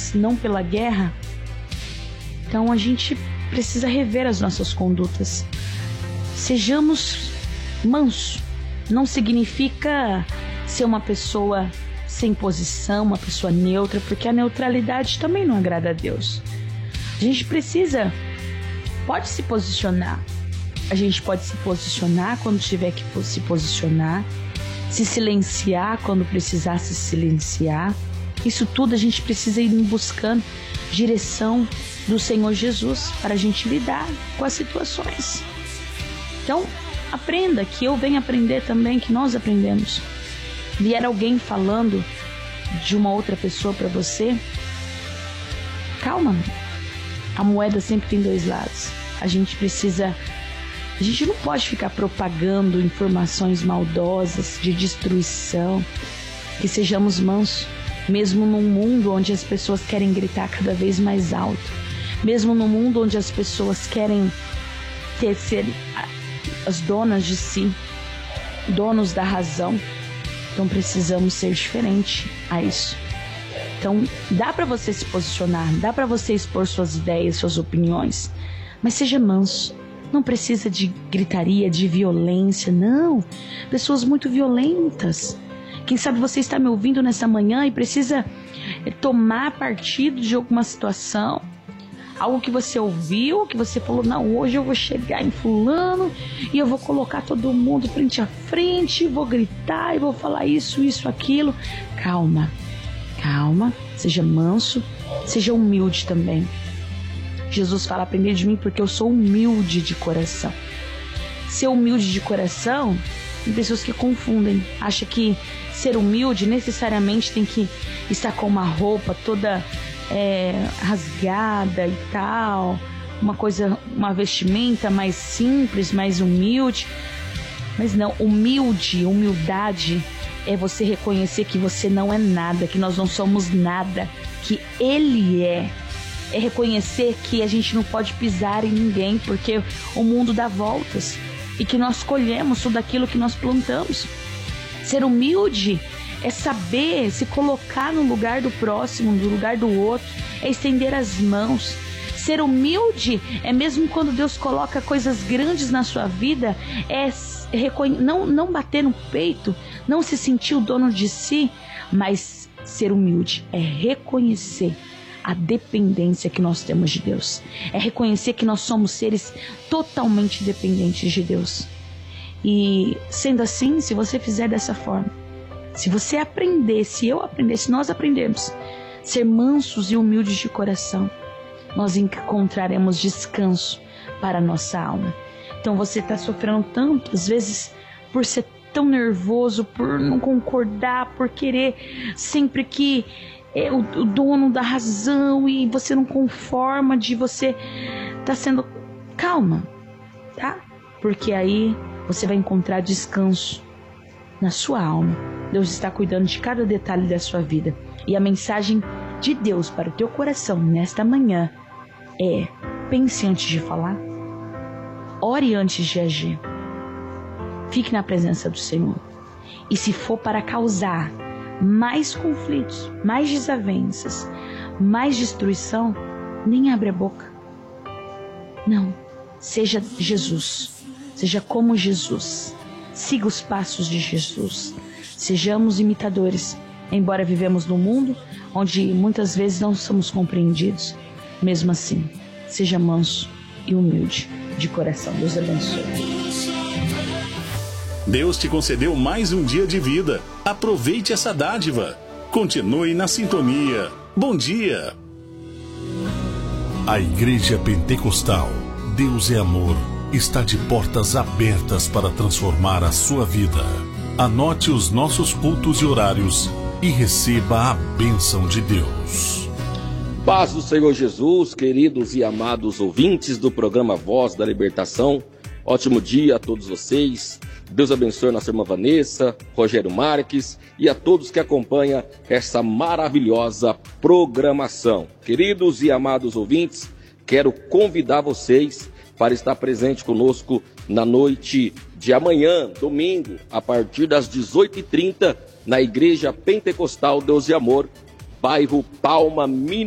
paz, não pela guerra. Então a gente precisa rever as nossas condutas. Sejamos mansos. Não significa ser uma pessoa sem posição, uma pessoa neutra, porque a neutralidade também não agrada a Deus. A gente pode se posicionar. A gente pode se posicionar quando tiver que se posicionar, se silenciar quando precisar se silenciar. Isso tudo a gente precisa ir buscando direção do Senhor Jesus para a gente lidar com as situações. Então, aprenda, que eu venho aprender também, que nós aprendemos. Vier alguém falando de uma outra pessoa para você, calma. A moeda sempre tem dois lados. A gente não pode ficar propagando informações maldosas de destruição. Que sejamos mansos, mesmo num mundo onde as pessoas querem gritar cada vez mais alto, mesmo num mundo onde as pessoas querem ser as donas de si, donos da razão. Então precisamos ser diferentes a isso. Então dá para você se posicionar, dá para você expor suas ideias, suas opiniões, mas seja manso. Não precisa de gritaria, de violência, não. Pessoas muito violentas. Quem sabe você está me ouvindo nessa manhã e precisa tomar partido de alguma situação, algo que você ouviu, que você falou, não, hoje eu vou chegar em fulano e eu vou colocar todo mundo frente a frente, vou gritar e vou falar isso, aquilo. Calma, seja manso, seja humilde também. Jesus fala, aprende de mim porque eu sou humilde de coração. Ser humilde de coração, tem pessoas que confundem, acham que ser humilde necessariamente tem que estar com uma roupa toda rasgada e tal, uma vestimenta mais simples, mais humilde. Mas não, humildade é você reconhecer que você não é nada, que nós não somos nada, que Ele é. É reconhecer que a gente não pode pisar em ninguém, porque o mundo dá voltas e que nós colhemos tudo aquilo que nós plantamos. Ser humilde é saber se colocar no lugar do próximo, no lugar do outro, é estender as mãos. Ser humilde é mesmo quando Deus coloca coisas grandes na sua vida, não bater no peito, não se sentir o dono de si, mas ser humilde é reconhecer a dependência que nós temos de Deus. É reconhecer que nós somos seres totalmente dependentes de Deus. E sendo assim, se você fizer dessa forma, se você aprender, se eu aprender, se nós aprendermos ser mansos e humildes de coração, nós encontraremos descanso para a nossa alma. Então você está sofrendo tanto, às vezes, por ser tão nervoso, por não concordar, por querer sempre que é o dono da razão e você não conforma de você tá sendo... Calma, tá? Porque aí você vai encontrar descanso na sua alma. Deus está cuidando de cada detalhe da sua vida. E a mensagem de Deus para o teu coração nesta manhã é: pense antes de falar, ore antes de agir, fique na presença do Senhor. E se for para causar mais conflitos, mais desavenças, mais destruição, nem abre a boca. Não, seja Jesus, seja como Jesus, siga os passos de Jesus, sejamos imitadores, embora vivemos num mundo onde muitas vezes não somos compreendidos. Mesmo assim, seja manso e humilde de coração. Deus abençoe. Deus te concedeu mais um dia de vida. Aproveite essa dádiva. Continue na sintonia. Bom dia. A Igreja Pentecostal Deus é Amor está de portas abertas para transformar a sua vida. Anote os nossos cultos e horários e receba a bênção de Deus. Paz do Senhor Jesus, queridos e amados ouvintes do programa Voz da Libertação. Ótimo dia a todos vocês. Deus abençoe a nossa irmã Vanessa, Rogério Marques e a todos que acompanham essa maravilhosa programação. Queridos e amados ouvintes, quero convidar vocês para estar presente conosco na noite de amanhã, domingo, a partir das 18h30, na Igreja Pentecostal Deus e Amor, bairro Palma, Minas